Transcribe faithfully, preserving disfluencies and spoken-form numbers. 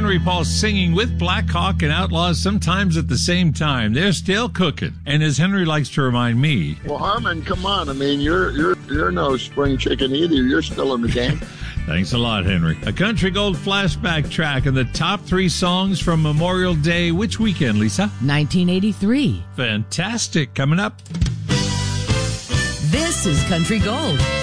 Henry Paul singing with Black Hawk and Outlaws sometimes at the same time. They're still cooking. And as Henry likes to remind me... Well, Harmon, come on. I mean, you're you're you're no spring chicken either. You're still in the game. Thanks a lot, Henry. A Country Gold flashback track and the top three songs from Memorial Day. Which weekend, Lisa? nineteen eighty-three. Fantastic. Coming up. This is Country Gold.